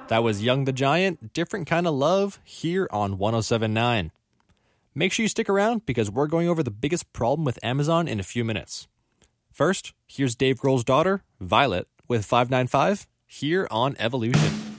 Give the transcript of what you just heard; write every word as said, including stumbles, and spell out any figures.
That was Young the Giant, Different Kind of Love, here on one oh seven point nine. Make sure you stick around because we're going over the biggest problem with Amazon in a few minutes. First, here's Dave Grohl's daughter, Violet, with five nine five, here on Evolution.